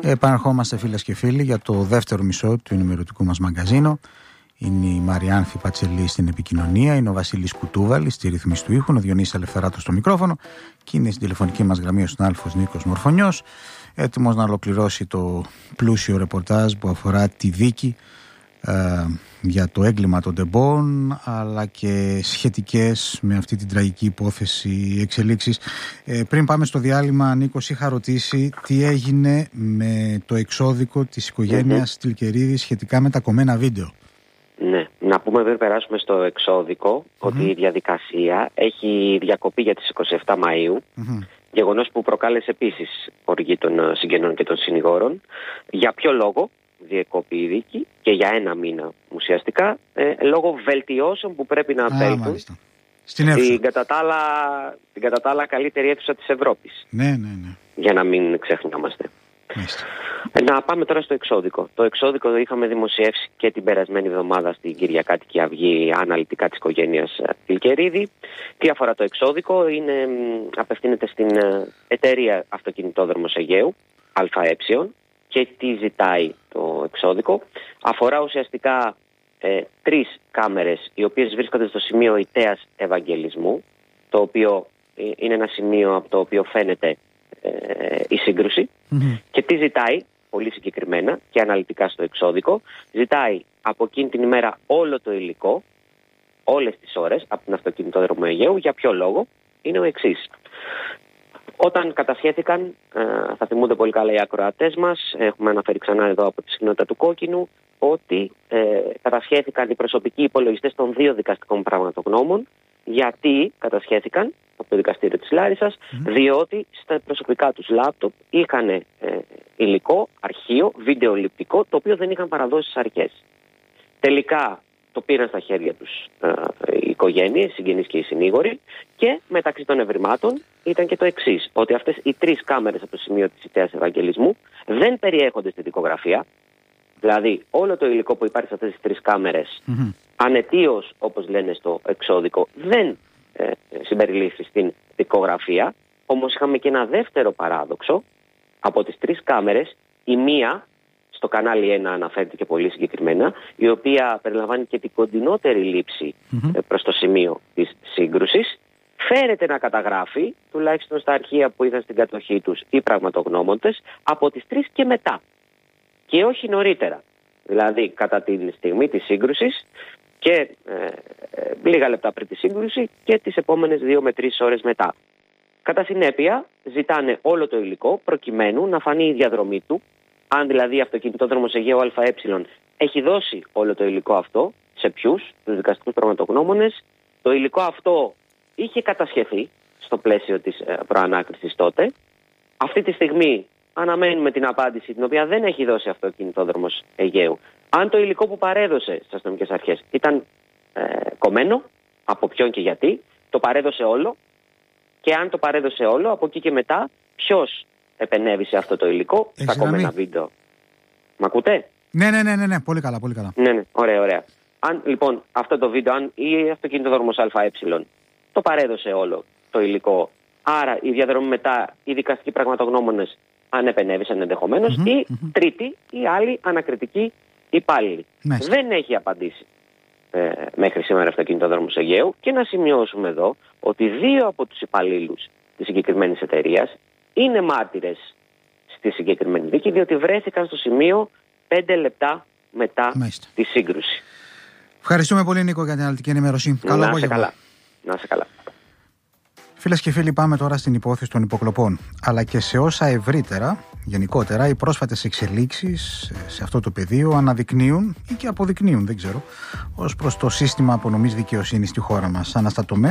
Επαναρχόμαστε, φίλες και φίλοι, για το δεύτερο μισό του ενημερωτικού μας μαγκαζίνο. Είναι η Μαριάνθη Πατσελή στην επικοινωνία, είναι ο Βασίλης Κουτούβαλης στη ρύθμιση του ήχου, ο Διονύσης Ελευθεράτος στο μικρόφωνο και είναι στην τηλεφωνική μας γραμμή ο συνάδελφος Νίκος Μορφωνιός, έτοιμος να ολοκληρώσει το πλούσιο ρεπορτάζ που αφορά τη δίκη για το έγκλημα των τεμπών, αλλά και σχετικές με αυτή την τραγική υπόθεση εξελίξεις. Πριν πάμε στο διάλειμμα, Νίκος, είχα ρωτήσει τι έγινε με το εξώδικο της οικογένειας Τιλκερίδη σχετικά με τα κομμένα βίντεο. Ναι, να πούμε πριν περάσουμε στο εξώδικο ότι η διαδικασία έχει διακοπεί για τις 27 Μαΐου, γεγονός που προκάλεσε επίσης οργή των συγγενών και των συνηγόρων. Για ποιο λόγο διεκόπη η δίκη και για ένα μήνα ουσιαστικά, λόγω βελτιώσεων που πρέπει να απέλθουν στην κατά τα άλλα καλύτερη αίθουσα της Ευρώπης. Ναι. Για να μην ξεχνιόμαστε. Να πάμε τώρα στο εξώδικο. Το εξώδικο το είχαμε δημοσιεύσει και την περασμένη εβδομάδα στην Κυριακάτικη Αυγή αναλυτικά της οικογένειας Τιλκερίδη. Τι αφορά το εξώδικο, απευθύνεται στην εταιρεία Αυτοκινητόδρομος Αιγαίου, ΑΕ, και τι ζητάει το εξώδικο. Αφορά ουσιαστικά 3 κάμερες οι οποίες βρίσκονται στο σημείο Ιτέας Ευαγγελισμού, το οποίο είναι ένα σημείο από το οποίο φαίνεται η σύγκρουση. Και τι ζητάει πολύ συγκεκριμένα και αναλυτικά στο εξώδικο? Ζητάει από εκείνη την ημέρα όλο το υλικό, όλες τις ώρες από την Αυτοκινητόδρομο Αιγαίου. Για ποιο λόγο? Είναι ο εξής. Όταν κατασχέθηκαν, θα θυμούνται πολύ καλά οι ακροατές μας, έχουμε αναφέρει ξανά εδώ από τη συχνότητα του Κόκκινου, ότι κατασχέθηκαν οι προσωπικοί υπολογιστές των 2 δικαστικών πραγματογνώμων. Γιατί κατασχέθηκαν από το δικαστήριο της Λάρισσας? Διότι στα προσωπικά τους λάπτοπ είχαν υλικό, αρχείο, βιντεοληπτικό, το οποίο δεν είχαν παραδώσει στις αρχές. Τελικά το πήραν στα χέρια τους οι οικογένειες, οι συγγενείς και οι συνήγοροι, και μεταξύ των ευρημάτων ήταν και το εξής, ότι αυτές οι 3 κάμερες από το σημείο της Ιτέας Ευαγγελισμού δεν περιέχονται στη δικογραφία. Δηλαδή όλο το υλικό που υπάρχει σε αυτές τις 3 κάμερες ανετίως, όπως λένε στο εξώδικο, δεν συμπεριλήφθη στην δικογραφία. Όμως είχαμε και ένα δεύτερο παράδοξο. Από τις 3 κάμερες, η μία στο κανάλι 1 αναφέρεται και πολύ συγκεκριμένα, η οποία περιλαμβάνει και την κοντινότερη λήψη προς το σημείο της σύγκρουσης, φέρεται να καταγράφει, τουλάχιστον στα αρχεία που είχαν στην κατοχή τους οι πραγματογνώμονες, από τις 3 και μετά. Και όχι νωρίτερα. Δηλαδή κατά τη στιγμή της σύγκρουσης και λίγα λεπτά πριν τη σύγκρουση και τις επόμενες 2 με 3 ώρες μετά. Κατά συνέπεια ζητάνε όλο το υλικό προκειμένου να φανεί η διαδρομή του. Αν δηλαδή Αυτοκινητόδρομος Αιγαίου ΑΕ έχει δώσει όλο το υλικό αυτό, σε ποιους? Τους δικαστικούς πραγματογνώμονες. Το υλικό αυτό είχε κατασχεθεί στο πλαίσιο της προανάκρισης τότε. Αυτή τη στιγμή αναμένουμε την απάντηση, την οποία δεν έχει δώσει Αυτοκινητόδρομος Αιγαίου. Αν το υλικό που παρέδωσε στις αστυνομικές αρχές ήταν κομμένο, από ποιον και γιατί, το παρέδωσε όλο, και αν το παρέδωσε όλο, από εκεί και μετά ποιος επενέβησε αυτό το υλικό στα κομμένα βίντεο? Μ' ακούτε? Ναι, πολύ καλά. Ναι, ωραία. Αν λοιπόν αυτό το βίντεο, αν η Αυτοκινητόδρομος ΑΕ το παρέδωσε όλο το υλικό, άρα η διαδρομή μετά, οι δικαστικοί πραγματογνώμονες αν επενέβησαν ενδεχομένως, ή τρίτη ή άλλη ανακριτική υπάλληλη. Δεν έχει απαντήσει μέχρι σήμερα Αυτοκινητόδρομος Αιγαίου. Και να σημειώσουμε εδώ ότι 2 από τους υπαλλήλους της συγκεκριμένης εταιρείας είναι μάρτυρες στη συγκεκριμένη δίκη, διότι βρέθηκαν στο σημείο 5 λεπτά μετά τη σύγκρουση. Ευχαριστούμε πολύ, Νίκο, για την αναλυτική ενημέρωση. Καλό απόγευμα. Να είσαι καλά. Φίλες και φίλοι, πάμε τώρα στην υπόθεση των υποκλοπών, αλλά και σε όσα ευρύτερα, γενικότερα, οι πρόσφατες εξελίξεις σε αυτό το πεδίο αναδεικνύουν ή και αποδεικνύουν, δεν ξέρω, ως προς το σύστημα απονομής δικαιοσύνης στη χώρα μας. Αναστατωμένο